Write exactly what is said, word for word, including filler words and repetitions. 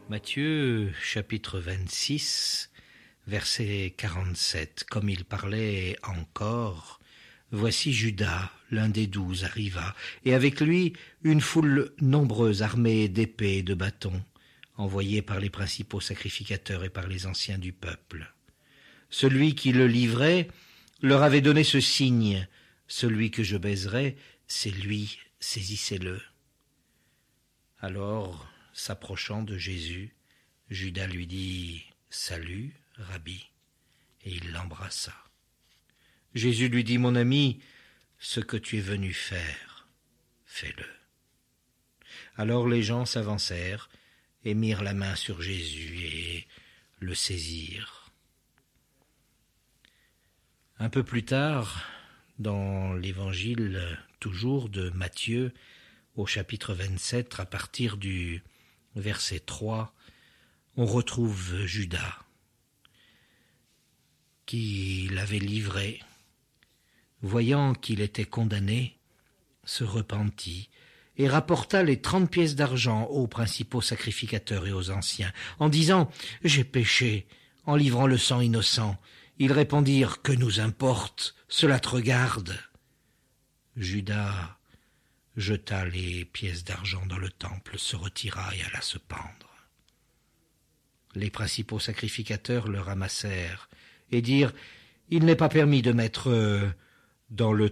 Matthieu chapitre vingt-six, verset quarante-sept. Comme il parlait encore, voici Judas, l'un des douze, arriva, et avec lui une foule nombreuse armée d'épées et de bâtons, envoyée par les principaux sacrificateurs et par les anciens du peuple. Celui qui le livrait leur avait donné ce signe: celui que je baiserai, c'est lui, saisissez-le. Alors, s'approchant de Jésus, Judas lui dit « Salut, Rabbi », et il l'embrassa. Jésus lui dit « Mon ami, ce que tu es venu faire, fais-le. » Alors les gens s'avancèrent et mirent la main sur Jésus et le saisirent. Un peu plus tard, dans l'évangile toujours de Matthieu, au chapitre vingt-sept, à partir du verset trois, on retrouve Judas, qui l'avait livré. Voyant qu'il était condamné, se repentit et rapporta les trente pièces d'argent aux principaux sacrificateurs et aux anciens, en disant « J'ai péché en livrant le sang innocent. » Ils répondirent « Que nous importe, cela te regarde. » Judas jeta les pièces d'argent dans le temple, se retira et alla se pendre. Les principaux sacrificateurs le ramassèrent et dirent « Il n'est pas permis de mettre dans le